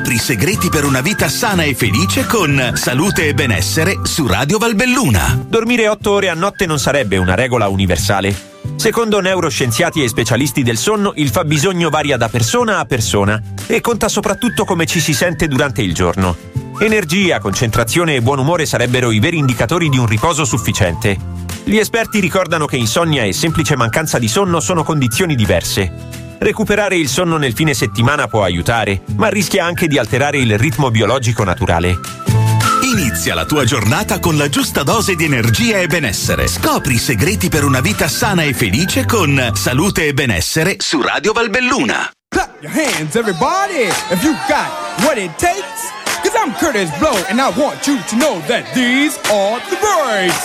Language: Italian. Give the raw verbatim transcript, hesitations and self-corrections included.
Scopri i segreti per una vita sana e felice con Salute e Benessere su Radio Valbelluna. Dormire otto ore a notte non sarebbe una regola universale. Secondo neuroscienziati e specialisti del sonno, il fabbisogno varia da persona a persona e conta soprattutto come ci si sente durante il giorno. Energia, concentrazione e buon umore sarebbero i veri indicatori di un riposo sufficiente. Gli esperti ricordano che insonnia e semplice mancanza di sonno sono condizioni diverse. Recuperare il sonno nel fine settimana può aiutare, ma rischia anche di alterare il ritmo biologico naturale. Inizia la tua giornata con la giusta dose di energia e benessere. Scopri i segreti per una vita sana e felice con Salute e Benessere su Radio Valbelluna. Clap your hands, everybody, if you got what it takes. Cause I'm Curtis Blow, and I want you to know that these are the birds.